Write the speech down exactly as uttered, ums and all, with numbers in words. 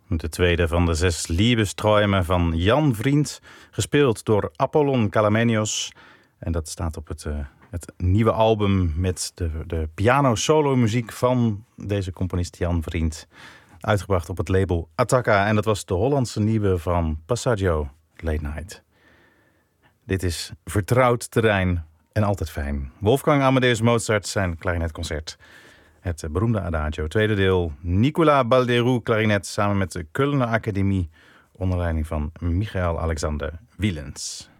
De tweede van de zes Liebesträume van Jan Vriend, gespeeld door Apollon Kalamenios. En dat staat op het, uh, het nieuwe album met de, de piano-solo-muziek van deze componist Jan Vriend. Uitgebracht op het label Attacca. En dat was de Hollandse nieuwe van Passaggio, Late Night. Dit is vertrouwd terrein en altijd fijn. Wolfgang Amadeus Mozart, zijn klarinetconcert. Het beroemde Adagio, tweede deel. Nicolas Balderoux, klarinet, samen met de Kölner Academie, onder leiding van Michael Alexander Willens.